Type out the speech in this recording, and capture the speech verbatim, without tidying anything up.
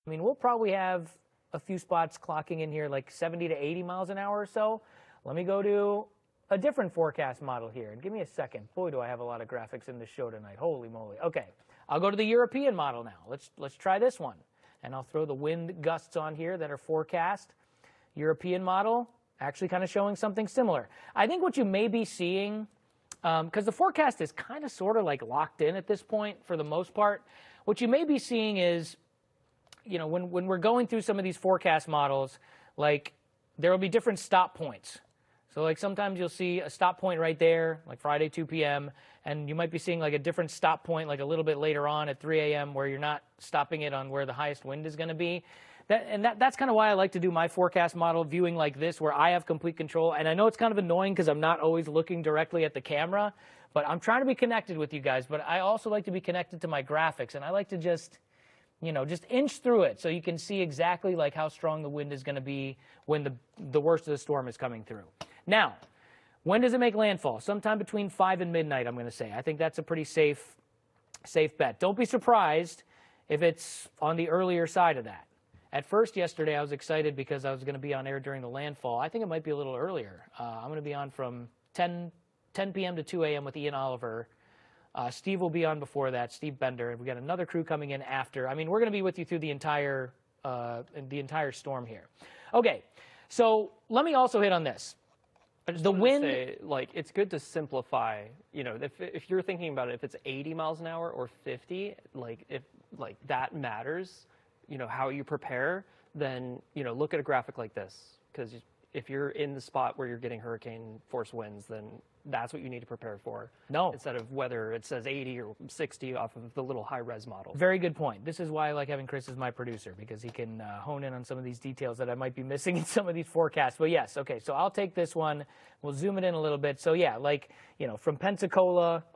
I mean, we'll probably have a few spots clocking in here like seventy to eighty miles an hour or so. Let me go to a different forecast model here. And give me a second. Boy, do I have a lot of graphics in this show tonight. Holy moly. Okay, I'll go to the European model now. Let's, let's try this one. And I'll throw the wind gusts on here that are forecast. European model, actually kind of showing something similar. I think what you may be seeing, because um, the forecast is kind of sort of like locked in at this point for the most part, what you may be seeing is, you know, when, when we're going through some of these forecast models, like there will be different stop points. So like sometimes you'll see a stop point right there, like Friday, two p m, and you might be seeing like a different stop point like a little bit later on at three a m where you're not stopping it on where the highest wind is going to be. That, and that, that's kind of why I like to do my forecast model viewing like this, where I have complete control. And I know it's kind of annoying because I'm not always looking directly at the camera, but I'm trying to be connected with you guys. But I also like to be connected to my graphics, and I like to just, you know, just inch through it so you can see exactly like how strong the wind is going to be when the, the worst of the storm is coming through. Now, when does it make landfall? Sometime between five and midnight, I'm going to say. I think that's a pretty safe, safe bet. Don't be surprised if it's on the earlier side of that. At first, yesterday, I was excited because I was going to be on air during the landfall. I think it might be a little earlier. Uh, I'm going to be on from ten p m to two a m with Ian Oliver. Uh, Steve will be on before that, Steve Bender. And we got another crew coming in after. I mean, we're going to be with you through the entire, uh, the entire storm here. Okay, so let me also hit on this. I just the wind, say, like, it's good to simplify. You know, if if you're thinking about it, if it's eighty miles an hour or fifty, like if like that matters, you know, how you prepare, then you know, look at a graphic like this, because if you're in the spot where you're getting hurricane force winds, then that's what you need to prepare for. No. Instead of whether it says eighty or sixty off of the little high-res model. Very good point. This is why I like having Chris as my producer, because he can uh, hone in on some of these details that I might be missing in some of these forecasts. But yes, okay, so I'll take this one. We'll zoom it in a little bit. So yeah, like, you know, from Pensacola